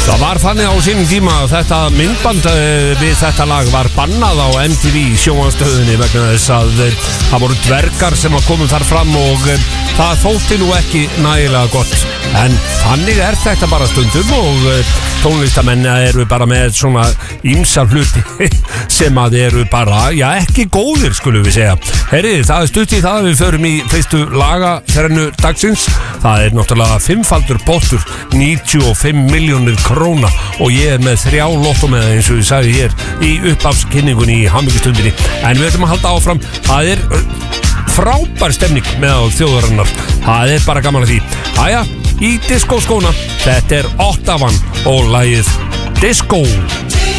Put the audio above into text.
Það var þannig á sínum tíma að þetta myndband við þetta lag var bannað á MTV sjónvarpsstöðinni vegna þess að það voru dvergar sem að komum þar fram og það þótti nú ekki nægilega gott. En þannig þetta bara stundum og tónlistamenn eru bara með svona ýmsa hluti sem að eru bara, já, ekki góðir skulum við segja. Herri, það stutt í það að við förum í fyrstu lagaþrennu dagsins. Það náttúrulega 5-faldur pottur, 95 milljónir króna og ég með 3 lotto með eins og ég sagði hér í upphafskynningunni í hamingjustundinni. En við ætlum að halda áfram. Það frábær stemning með þjóðarinnar. Það bara gaman að því. Æja, í diskóskóna. Þetta Ottavan og lagið Disco.